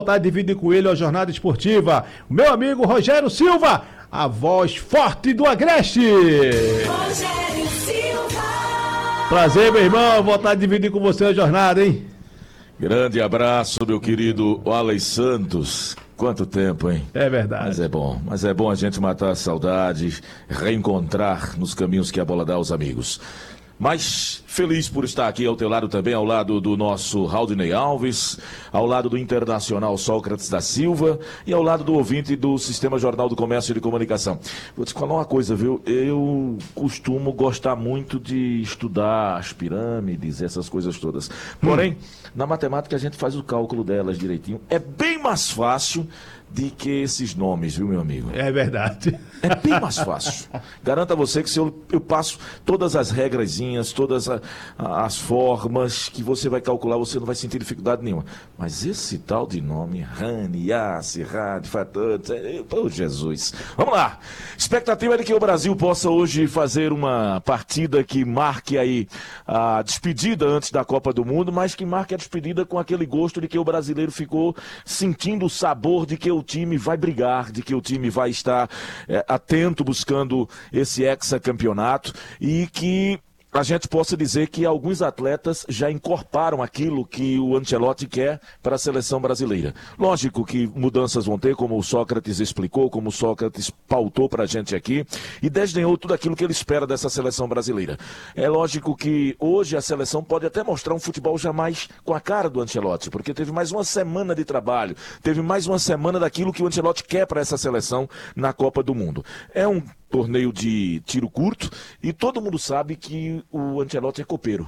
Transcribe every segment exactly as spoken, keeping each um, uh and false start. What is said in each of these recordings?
Voltar a dividir com ele a jornada esportiva. O meu amigo Rogério Silva, a voz forte do Agreste. Rogério Silva. Prazer, meu irmão, voltar a dividir com você a jornada, hein? Grande abraço, meu querido Wallace Santos. Quanto tempo, hein? É verdade. Mas é bom, mas é bom a gente matar a saudade, reencontrar nos caminhos que a bola dá aos amigos. Mas feliz por estar aqui ao teu lado também, ao lado do nosso Raudinei Alves, ao lado do internacional Sócrates da Silva e ao lado do ouvinte do Sistema Jornal do Comércio e de Comunicação. Vou te falar uma coisa, viu? Eu costumo gostar muito de estudar as pirâmides, essas coisas todas. Porém, hum. na matemática a gente faz o cálculo delas direitinho. É bem mais fácil de que esses nomes, viu, meu amigo? É verdade. É bem mais fácil. Garanto a você que se eu, eu passo todas as regrazinhas, todas a, a, as formas que você vai calcular, você não vai sentir dificuldade nenhuma. Mas esse tal de nome, Rani, Yassi, Rad, Fator, oh Jesus. Vamos lá. Expectativa é de que o Brasil possa hoje fazer uma partida que marque aí a despedida antes da Copa do Mundo, mas que marque a despedida com aquele gosto de que o brasileiro ficou sentindo o sabor de que o time vai brigar, de que o time vai estar é, atento buscando esse hexacampeonato e que a gente possa dizer que alguns atletas já incorporaram aquilo que o Ancelotti quer para a seleção brasileira. Lógico que mudanças vão ter, como o Sócrates explicou, como o Sócrates pautou para a gente aqui, e desdenhou tudo aquilo que ele espera dessa seleção brasileira. É lógico que hoje a seleção pode até mostrar um futebol jamais com a cara do Ancelotti, porque teve mais uma semana de trabalho, teve mais uma semana daquilo que o Ancelotti quer para essa seleção na Copa do Mundo. É um torneio de tiro curto e todo mundo sabe que o Ancelotti é copeiro.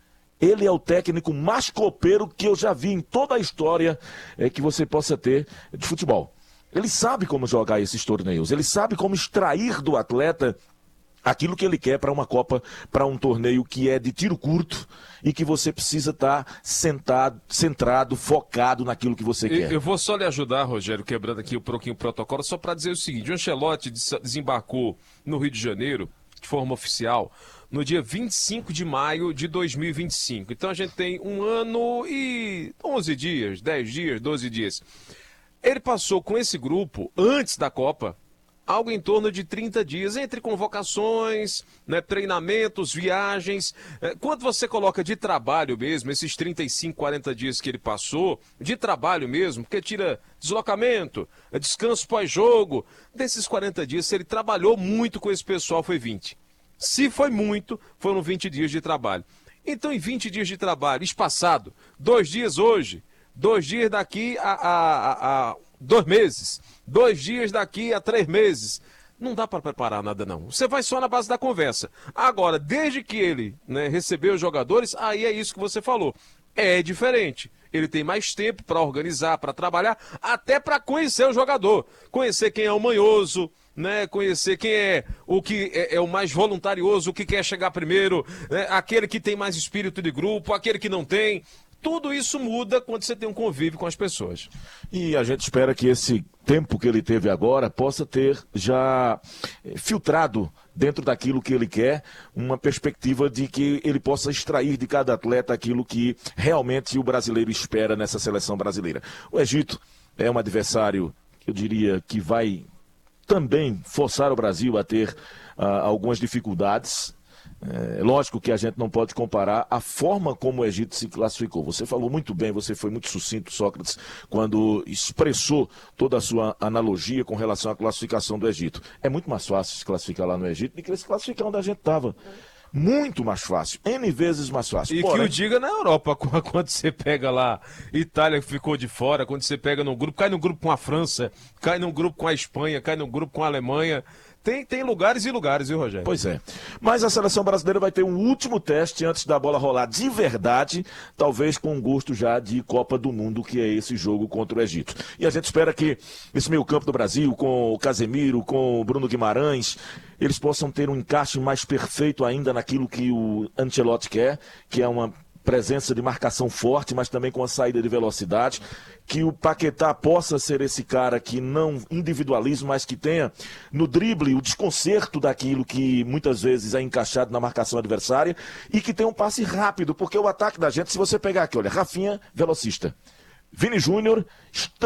Ele é o técnico mais copeiro que eu já vi em toda a história é, que você possa ter de futebol. Ele sabe como jogar esses torneios, ele sabe como extrair do atleta aquilo que ele quer para uma Copa, para um torneio que é de tiro curto e que você precisa estar tá sentado, centrado, focado naquilo que você quer. Eu vou só lhe ajudar, Rogério, quebrando aqui um pouquinho o protocolo, só para dizer o seguinte: o Ancelotti desembarcou no Rio de Janeiro, de forma oficial, no dia vinte e cinco de maio de dois mil e vinte e cinco. Então a gente tem um ano e onze dias, dez dias, doze dias. Ele passou com esse grupo, antes da Copa, algo em torno de trinta dias, entre convocações, né, treinamentos, viagens. Quando você coloca de trabalho mesmo, esses trinta e cinco, quarenta dias que ele passou, de trabalho mesmo, porque tira deslocamento, descanso pós-jogo, desses quarenta dias, se ele trabalhou muito com esse pessoal, foi vinte. Se foi muito, foram vinte dias de trabalho. Então, em vinte dias de trabalho, espaçado, dois dias hoje, dois dias daqui a, a, a, a dois meses, dois dias daqui a três meses. Não dá para preparar nada, não. Você vai só na base da conversa. Agora, desde que ele, né, recebeu os jogadores, aí é isso que você falou. É diferente. Ele tem mais tempo para organizar, para trabalhar, até para conhecer o jogador. Conhecer quem é o manhoso, né, conhecer quem é o que é, é o mais voluntarioso, o que quer chegar primeiro, né, aquele que tem mais espírito de grupo, aquele que não tem. Tudo isso muda quando você tem um convívio com as pessoas. E a gente espera que esse tempo que ele teve agora possa ter já filtrado dentro daquilo que ele quer, uma perspectiva de que ele possa extrair de cada atleta aquilo que realmente o brasileiro espera nessa seleção brasileira. O Egito é um adversário, eu diria, que vai também forçar o Brasil a ter uh, algumas dificuldades. É lógico que a gente não pode comparar a forma como o Egito se classificou. Você falou muito bem, você foi muito sucinto, Sócrates, quando expressou toda a sua analogia com relação à classificação do Egito. É muito mais fácil se classificar lá no Egito do que se classificar onde a gente estava. Muito mais fácil, N vezes mais fácil. E Porém... que o diga na Europa, quando você pega lá, Itália que ficou de fora, quando você pega no grupo, cai no grupo com a França, cai no grupo com a Espanha, cai no grupo com a Alemanha. Tem, tem lugares e lugares, viu, Rogério? Pois é. Mas a seleção brasileira vai ter um último teste antes da bola rolar de verdade, talvez com um gosto já de Copa do Mundo, que é esse jogo contra o Egito. E a gente espera que esse meio campo do Brasil, com o Casemiro, com o Bruno Guimarães, eles possam ter um encaixe mais perfeito ainda naquilo que o Ancelotti quer, que é uma presença de marcação forte, mas também com a saída de velocidade, que o Paquetá possa ser esse cara que não individualiza, mas que tenha no drible o desconcerto daquilo que muitas vezes é encaixado na marcação adversária e que tenha um passe rápido, porque o ataque da gente, se você pegar aqui, olha, Rafinha, velocista, Vini Júnior,